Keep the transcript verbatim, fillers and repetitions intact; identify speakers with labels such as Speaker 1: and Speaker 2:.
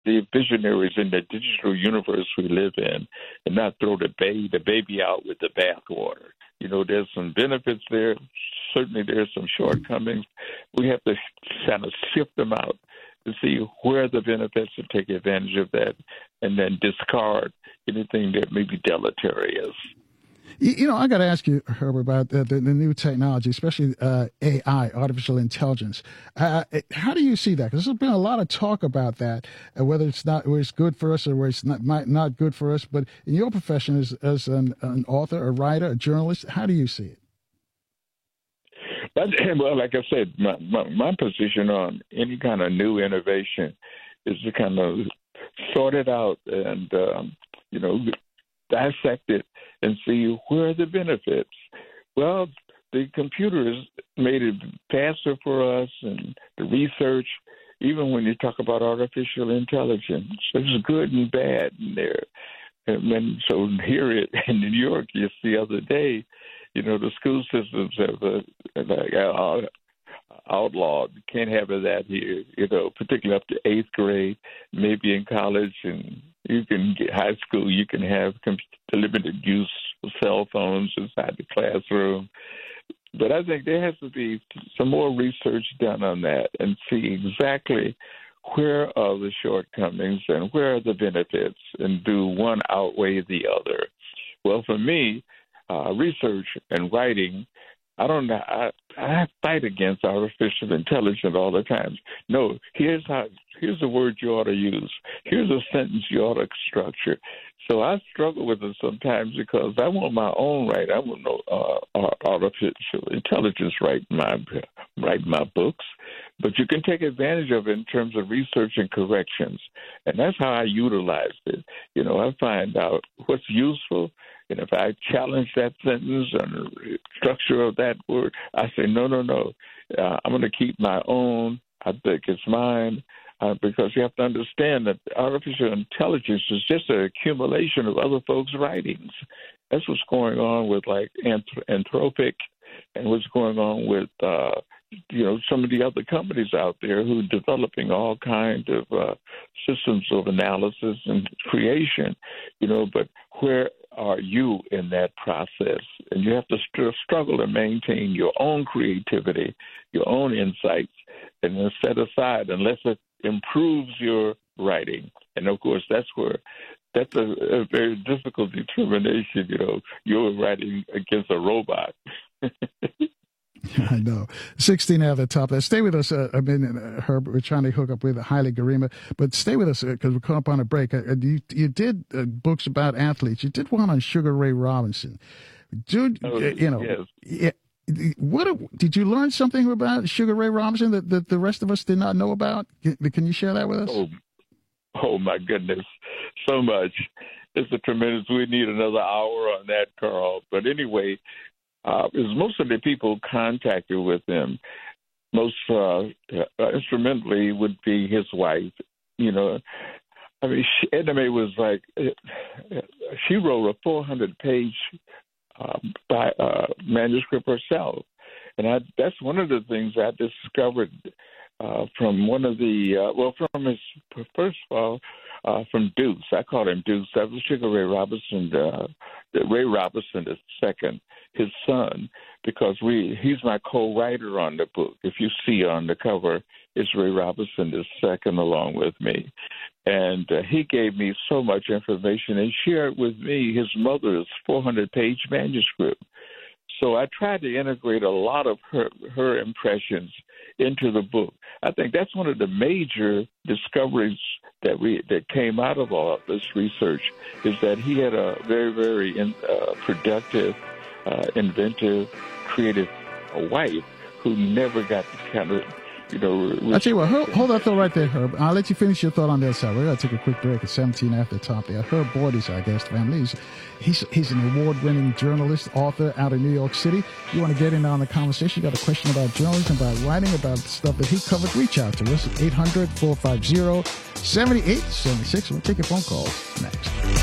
Speaker 1: the visionaries in the digital universe we live in and not throw the baby, the baby out with the bathwater. You know, there's some benefits there. Certainly there's some shortcomings. We have to kind of shift them out to see where are the benefits and take advantage of that, and then discard anything that may be deleterious.
Speaker 2: You, you know, I got to ask you, Herb, about the, the, the new technology, especially uh, A I, artificial intelligence. Uh, how do you see that? Because there's been a lot of talk about that, uh, whether it's not where it's good for us or where it's not not, not good for us. But in your profession as, as an, an author, a writer, a journalist, how do you see it?
Speaker 1: But, well, like I said, my, my, my position on any kind of new innovation is to kind of sort it out and, um, you know, dissect it and see where are the benefits. Well, the computers made it faster for us, and the research, even when you talk about artificial intelligence, there's good and bad in there. And then, so here in New York, just the other day, you know, the school systems have uh, like, uh, outlawed. You can't have that here, you know, particularly up to eighth grade, maybe in college, and you can get high school, you can have limited use of cell phones inside the classroom. But I think there has to be some more research done on that and see exactly where are the shortcomings and where are the benefits, and do one outweigh the other. Well, for me, uh, research and writing, I don't know. I, I fight against artificial intelligence all the time. No, here's how. Here's the word you ought to use. Here's a sentence you ought to structure. So I struggle with it sometimes because I want my own right. I want no uh, artificial intelligence write my write my books, but you can take advantage of it in terms of research and corrections, and that's how I utilized it. You know, I find out what's useful. And if I challenge that sentence and the structure of that word, I say, no, no, no. Uh, I'm going to keep my own. I think it's mine. Uh, because you have to understand that artificial intelligence is just an accumulation of other folks' writings. That's what's going on with, like, Anth- Anthropic, and what's going on with, uh, you know, some of the other companies out there who are developing all kinds of uh, systems of analysis and creation, you know, but where are you in that process? And you have to st- struggle to maintain your own creativity, your own insights, and then set aside unless it improves your writing. And, of course, that's where that's a, a very difficult determination, you know, you're writing against a robot.
Speaker 2: I know. sixteen at the top there. Stay with us uh, a minute, uh, Herb. We're trying to hook up with Haile Gerima, but stay with us because uh, we're coming up on a break. Uh, you, you did uh, books about athletes. You did one on Sugar Ray Robinson. Dude,
Speaker 1: oh,
Speaker 2: uh, you know,
Speaker 1: yes.
Speaker 2: yeah, what did you learn something about Sugar Ray Robinson that, that the rest of us did not know about? Can, can you share that with us?
Speaker 1: Oh, oh, my goodness. So much. It's a tremendous. We need another hour on that, Carl. But anyway, Uh, because most of the people contacted with him, most uh, uh, instrumentally would be his wife. You know, I mean, she, Edna Mae was like, she wrote a four hundred page uh, by, uh, manuscript herself. And I, that's one of the things I discovered uh, from one of the, uh, well, from his, first of all, uh, from Deuce. I call him Deuce. That was Sugar Ray Robinson, uh, Ray Robinson the second, his son, because we he's my co-writer on the book. If you see on the cover, it's Ray Robinson the second along with me. And uh, he gave me so much information and shared with me his mother's four hundred page manuscript. So I tried to integrate a lot of her, her impressions into the book. I think that's one of the major discoveries that we that came out of all of this research, is that he had a very, very in, uh, productive, uh, inventive, creative wife who never got the kind of, you know.
Speaker 2: I'll tell you what, hold, hold that thought right there, Herb. I'll let you finish your thought on the other side. We're going to take a quick break at seventeen after the top there. Herb Boyd is our guest, family. He's, he's, he's an award-winning journalist, author out of New York City. You want to get in on the conversation, you got a question about journalism, about writing, about stuff that he covered, reach out to us at eight hundred, four five zero, seven eight seven six. We'll take your phone calls next.